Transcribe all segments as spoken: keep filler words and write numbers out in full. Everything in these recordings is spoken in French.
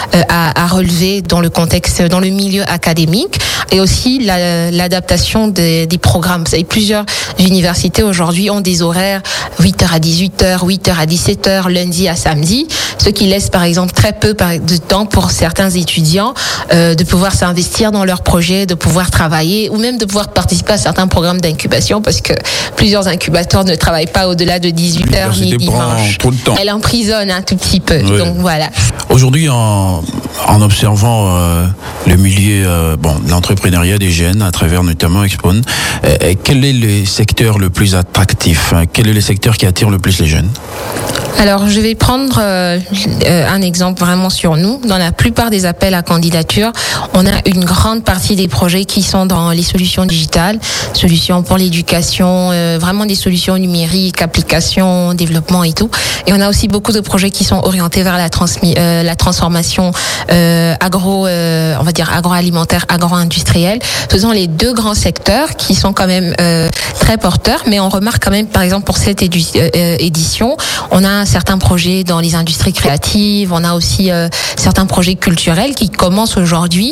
euh, à, à relever dans le contexte, dans le milieu académique, et aussi la, l'adaptation des, des programmes. Vous savez, plusieurs universités aujourd'hui ont des horaires huit heures à dix-huit heures, huit heures à dix-sept heures, lundi à samedi, ce qui laisse par exemple très peu de temps pour certains étudiants euh, de pouvoir s'investir dans leurs projets, de pouvoir travailler ou même de pouvoir participer à certains programmes d'incubation, parce que plusieurs incubateurs ne travaillent pas au-delà de dix-huit heures ni dimanche. Elle emprisonne un tout petit peu. Oui. Donc voilà. Aujourd'hui, en, en observant euh, le milieu euh, bon, l'entrepreneuriat des jeunes à travers notamment Expone, euh, quel est le secteur le plus attractif? Quel est le secteur qui attire le plus les jeunes? Alors, je vais prendre euh, un exemple vraiment sur nous. Dans la plupart des appels à candidature, on a une grande partie des projets qui sont dans les solutions digitales, solutions pour l'éducation, euh, vraiment des solutions numériques, applications, développement et tout. Et on a aussi beaucoup de projets qui sont orientés vers la, transmi- euh, la transformation euh, agro, euh, on va dire agroalimentaire, agro-industrielle. Ce sont les deux grands secteurs qui sont quand même euh, très porteurs, mais on remarque quand même, par exemple, pour cette édu- euh, édition, on a certains projets dans les industries créatives, on a aussi euh, certains projets culturels qui commencent aujourd'hui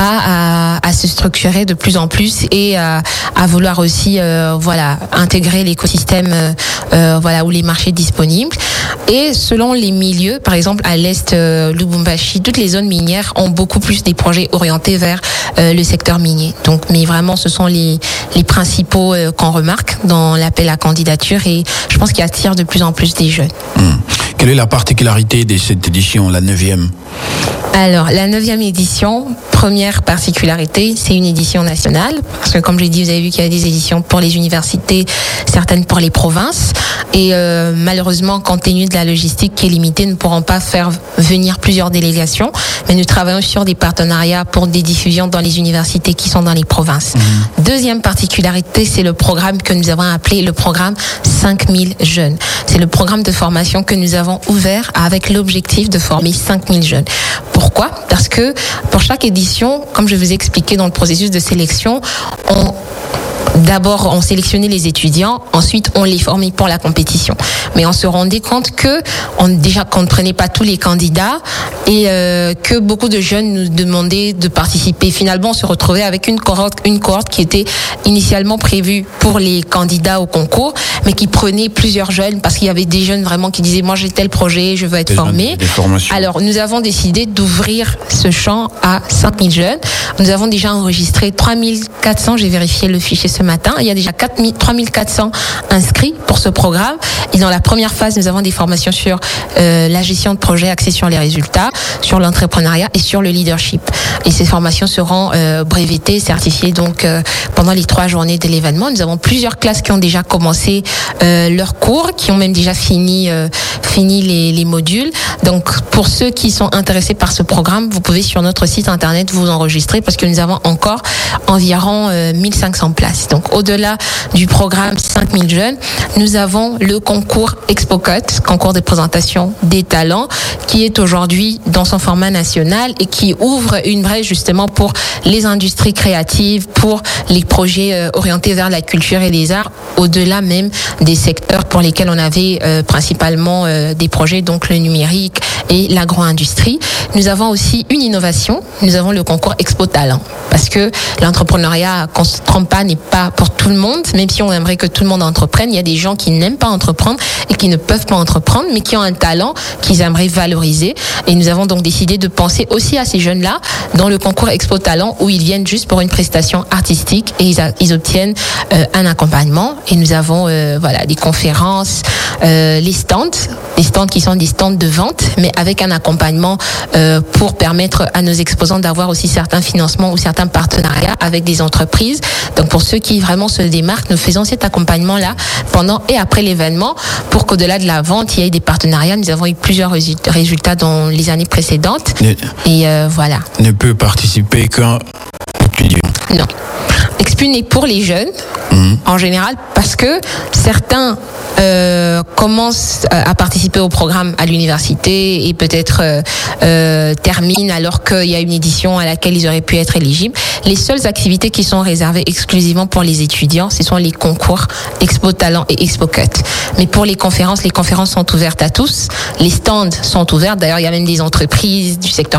à, à, à se structurer de plus en plus et à, à vouloir aussi euh, voilà intégrer l'écosystème euh, voilà ou les marchés disponibles. Et selon les milieux, par exemple à l'est, euh, Lubumbashi, toutes les zones minières ont beaucoup plus des projets orientés vers euh, le secteur minier. Donc, mais vraiment, ce sont les les principaux euh, qu'on remarque dans l'appel à candidature, et je pense qu'ils attirent de plus en plus des jeunes. Mmh. Quelle est la particularité de cette édition, la neuvième? Alors, la neuvième édition, première particularité, c'est une édition nationale. Parce que, comme j'ai dit, vous avez vu qu'il y a des éditions pour les universités, certaines pour les provinces. Et euh, malheureusement, compte tenu de la logistique qui est limitée, nous ne pourrons pas faire venir plusieurs délégations. Mais nous travaillons sur des partenariats pour des diffusions dans les universités qui sont dans les provinces. Mmh. Deuxième particularité, c'est le programme que nous avons appelé le programme cinq mille jeunes. C'est le programme de formation que nous avons ouvert avec l'objectif de former cinq mille jeunes. Pourquoi ? Parce que pour chaque édition, comme je vous ai expliqué dans le processus de sélection, on D'abord, on sélectionnait les étudiants, ensuite on les formait pour la compétition. Mais on se rendait compte que on déjà qu'on ne prenait pas tous les candidats et euh, que beaucoup de jeunes nous demandaient de participer. Finalement, on se retrouvait avec une cohorte, une cohorte qui était initialement prévue pour les candidats au concours, mais qui prenait plusieurs jeunes parce qu'il y avait des jeunes vraiment qui disaient moi j'ai tel projet, je veux être formé. Alors nous avons décidé d'ouvrir ce champ à cinq mille jeunes. Nous avons déjà enregistré trois mille quatre cents, j'ai vérifié le fichier ce matin. Il y a déjà trois mille quatre cents inscrits pour ce programme. Et dans la première phase, nous avons des formations sur euh, la gestion de projet axée sur les résultats, sur l'entrepreneuriat et sur le leadership. Et ces formations seront euh, brevetées, certifiées donc euh, pendant les trois journées de l'événement. Nous avons plusieurs classes qui ont déjà commencé euh, leurs cours, qui ont même déjà fini euh, fini les, les modules. Donc pour ceux qui sont intéressés par ce programme, vous pouvez sur notre site internet vous enregistrer parce que nous avons encore environ euh, mille cinq cents places. Donc au-delà du programme cinq mille jeunes, nous avons le concours ExpoCut, concours de présentation des talents, qui est aujourd'hui dans son format national et qui ouvre une brèche justement pour les industries créatives, pour les projets euh, orientés vers la culture et les arts, au-delà même des secteurs pour lesquels on avait euh, principalement euh, des projets, donc le numérique et l'agro-industrie. Nous avons aussi une innovation, nous avons le concours Expo Talent, parce que l'entrepreneuriat, qu'on se trompe pas, n'est pas pour tout le monde, même si on aimerait que tout le monde entreprenne. Il y a des gens qui n'aiment pas entreprendre et qui ne peuvent pas entreprendre, mais qui ont un talent qu'ils aimeraient valoriser. Et nous avons donc décidé de penser aussi à ces jeunes-là dans le concours Expo Talent, où ils viennent juste pour une prestation artistique et ils, a, ils obtiennent euh, un accompagnement. Et nous avons euh, voilà des conférences, euh, les stands, les stands qui sont des stands de vente, mais avec un accompagnement euh, pour permettre à nos exposants d'avoir aussi certains financements ou certains partenariats avec des entreprises. Donc pour ceux qui vraiment se démarquent, nous faisons cet accompagnement-là pendant et après l'événement pour qu'au-delà de la vente, il y ait des partenariats. Nous avons eu plusieurs résultats dans les années précédentes. Ne, et euh, voilà. Ne peut participer qu'un étudiant. Non. Expu n'est pour les jeunes, mmh. en général, parce que certains euh, commencent à participer au programme à l'université et peut-être euh, euh, terminent alors qu'il y a une édition à laquelle ils auraient pu être éligibles. Les seules activités qui sont réservées exclusivement pour les étudiants, ce sont les concours Expo Talent et ExpoCut. Mais pour les conférences, les conférences sont ouvertes à tous. Les stands sont ouverts. D'ailleurs, il y a même des entreprises du secteur